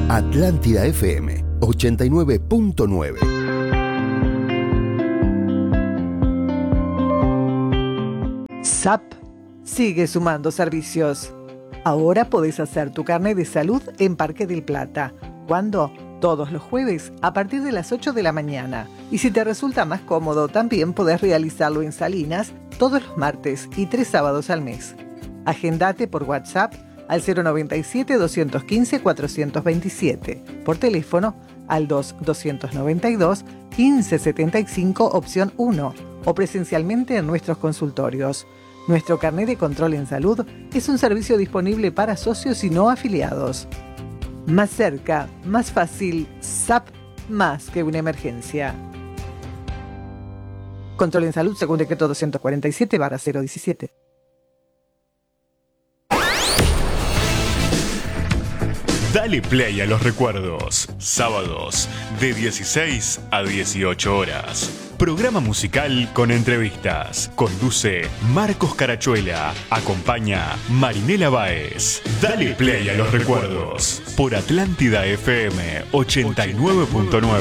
Atlántida FM 89.9. SAP sigue sumando servicios. Ahora podés hacer tu carnet de salud en Parque del Plata. ¿Cuándo? Todos los jueves a partir de las 8 de la mañana. Y si te resulta más cómodo, también podés realizarlo en Salinas todos los martes y 3 sábados al mes. Agendate por WhatsApp al 097-215-427. Por teléfono al 2-292-1575 opción 1 o presencialmente en nuestros consultorios. Nuestro carnet de control en salud es un servicio disponible para socios y no afiliados. Más cerca, más fácil, SAP, más que una emergencia. Control en salud según decreto 247/017. Dale play a los recuerdos. Sábados de 16 a 18 horas. Programa musical con entrevistas. Conduce Marcos Carachuela. Acompaña Marinela Báez. Dale play a los recuerdos. Por Atlántida FM 89.9.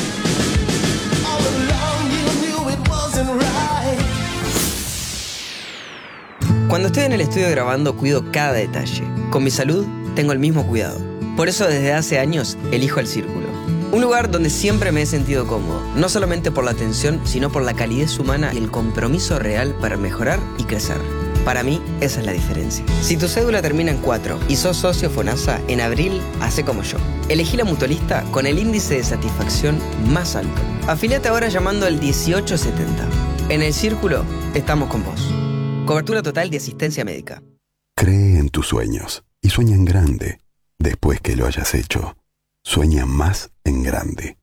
Cuando estoy en el estudio grabando, cuido cada detalle. Con mi salud, tengo el mismo cuidado. Por eso, desde hace años, elijo El Círculo. Un lugar donde siempre me he sentido cómodo, no solamente por la atención, sino por la calidez humana y el compromiso real para mejorar y crecer. Para mí, esa es la diferencia. Si tu cédula termina en 4 y sos socio FONASA, en abril, hacé como yo. Elegí la mutualista con el índice de satisfacción más alto. Afiliate ahora llamando al 1870. En El Círculo, estamos con vos. Cobertura total de asistencia médica. Cree en tus sueños y sueña en grande. Después que lo hayas hecho, sueña más en grande.